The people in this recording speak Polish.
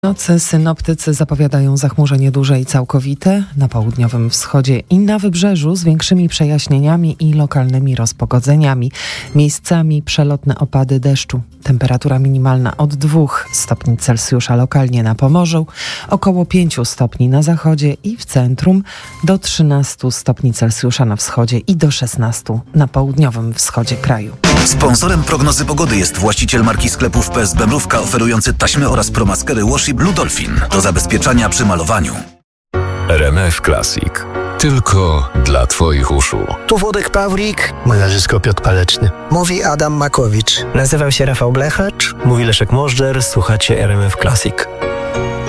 Nocy synoptycy zapowiadają zachmurzenie duże i całkowite na południowym wschodzie i na wybrzeżu z większymi przejaśnieniami i lokalnymi rozpogodzeniami. Miejscami przelotne opady deszczu. Temperatura minimalna od 2 stopni Celsjusza lokalnie na Pomorzu, około 5 stopni na zachodzie i w centrum, do 13 stopni Celsjusza na wschodzie i do 16 na południowym wschodzie kraju. Sponsorem prognozy pogody jest właściciel marki sklepów PSB Mrówka, oferujący taśmy oraz promaskery Washi Blue Dolphin do zabezpieczania przy malowaniu. RMF Classic. Tylko dla Twoich uszu. Tu Włodek Pawlik. Monarzysko Piotr Paleczny. Mówi Adam Makowicz. Nazywam się Rafał Blechacz. Mówi Leszek Możdżer. Słuchacie RMF Classic.